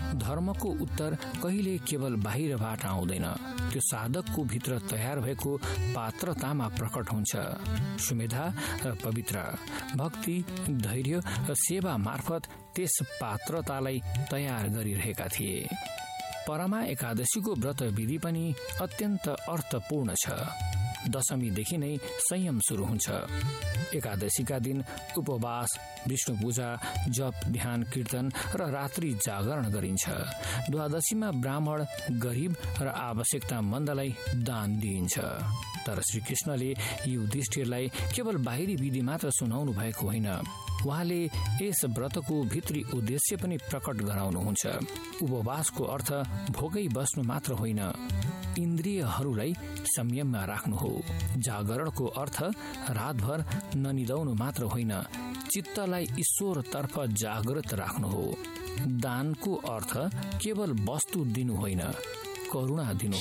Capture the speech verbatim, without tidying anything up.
धर्मको उत्तर कहिले केवल बाहिरबाट आउँदैन, त्यो साधकको भित्र तयार भएको पात्रतामा प्रकट हुन्छ। सुमेधा र पवित्र भक्ति, धैर्य र सेवा मार्फत त्यस पात्रतालाई तयार गरिरहेका थिए। परमा एकादशीको व्रत विधि पनि अत्यन्त अर्थपूर्ण छ। दशमीदेखि नै संयम सुरु हुन्छ। एकादशीका दिन उपवास, विष्णु पूजा, जप, ध्यान, कीर्तन र रात्रि जागरण गरिन्छ। द्वादशीमा ब्राह्मण, गरिब र आवश्यकता मन्दलाई दान दिइन्छ। तर श्रीकृष्णले युधिष्ठिरलाई केवल बाहिरी विधि मात्र सुनाउनु भएको होइन, उहाँले यस व्रतको भित्री उद्देश्य पनि प्रकट गराउनुहुन्छ। उपवासको अर्थ भोकै बस्नु मात्र होइन, इन्द्रियहरूलाई संयममा राख्नु हो। जागरणको अर्थ रातभर ननिदाउनु मात्र होइन, चित्तलाई ईश्वरतर्फ जागृत राख्नु हो। दानको अर्थ केवल वस्तु दिनु होइन, करुणा दिनु